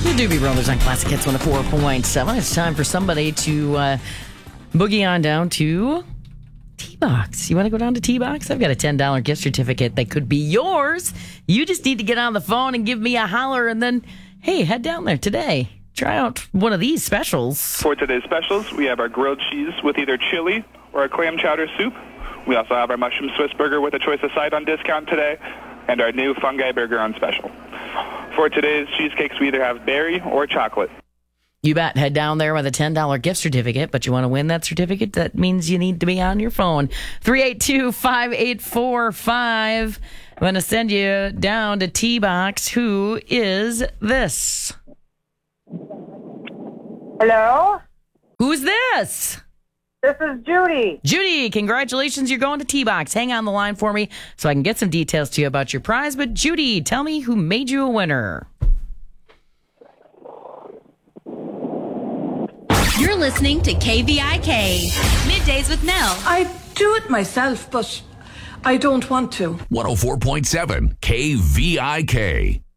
Doobie Brothers on Classic Hits 104.7. It's time for somebody to boogie on down to T-Box. You want to go down to T-Box? I've got a $10 gift certificate that could be yours. You just need to get on the phone and give me a holler, and then, hey, head down there today. Try out one of these specials. For today's specials, we have our grilled cheese with either chili or a clam chowder soup. We also have our mushroom Swiss burger with a choice of side on discount today, and our new fungi burger on special. For today's cheesecakes, we either have berry or chocolate. You bet. Head down there with a $10 gift certificate, but you want to win that certificate? That means you need to be on your phone. 382-5845. I'm going to send you down to T-Box. Who is this? Hello? Who's this? This is Judy. Judy, congratulations. You're going to T-Box. Hang on the line for me so I can get some details to you about your prize. But Judy, tell me who made you a winner. You're listening to KVIK. Middays with Nell. I do it myself, but I don't want to. 104.7 KVIK.